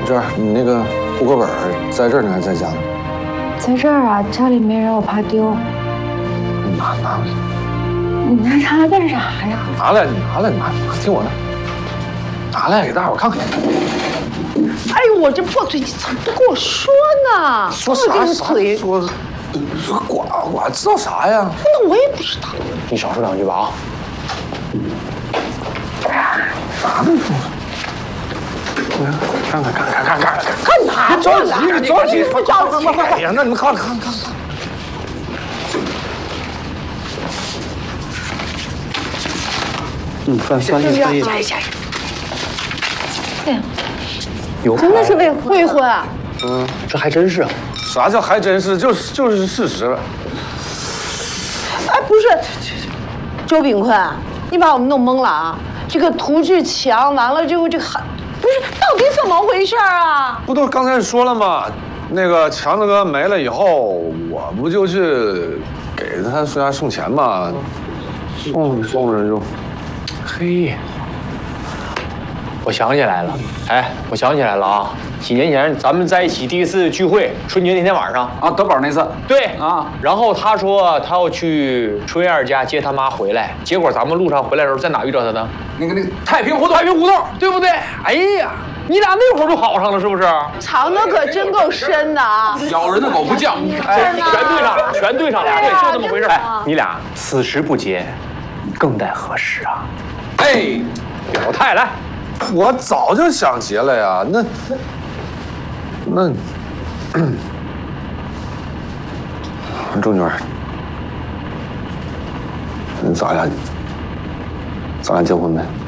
娟，你那个户口本在这儿呢还是在家呢？ 在这儿啊，家里没人，我怕丢。 拿来。 你拿它干啥呀？ 拿来，听我的，拿来给大伙看看。 哎呦，我这破腿，你怎么不跟我说呢？ 说啥腿？ 说我知道啥呀？ 那我也不知道。 你少说两句吧啊！ 啥呢？看， 干嘛？ 着急， 快！ 哎呀，那你们看。 翻译。 对呀， 有真的是未婚啊？ 这还真是啊。 啥叫还真是？就是事实了。 哎，不是，周炳坤，你把我们弄懵了啊！这个涂志强完了之后，这个还不是到底怎么回事啊？ 不都刚才说了吗？那个强子哥没了以后，我不就去给他家送钱吗？送着就， 嘿，我想起来了，我想起来了啊！几年前咱们在一起第一次聚会，春节那天晚上啊，德宝那次。 对啊， 然后他说他要去春燕家接他妈回来，结果咱们路上回来的时候在哪遇到他呢？ 那个太平胡同， 对不对？哎呀，你俩那会儿就好上了，是不是？ 藏的可真够深的啊！ 咬人的狗不叫。 全对上了，对，就这么回事。你俩此时不结，更待何时啊？ 哎， 表态来。 我早就想结了呀。那，周女儿，咱俩结婚呗？